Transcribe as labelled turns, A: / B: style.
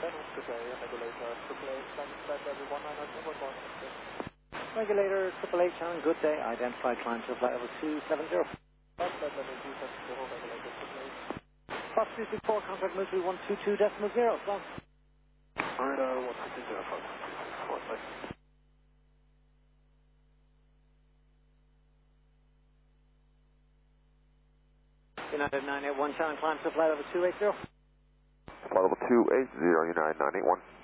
A: Good day, regulator, AAA, stand everyone, I know what's going on.
B: Regulator, Triple H on, good day. Identified climb to flight level 270.
A: Flight level 270, regulator, AAA.
B: Fox 364, contact military 122.0, gone.
A: Radar 122.0,
B: United 981, channel climb to flight level 280.
C: Flight level 280, United 981.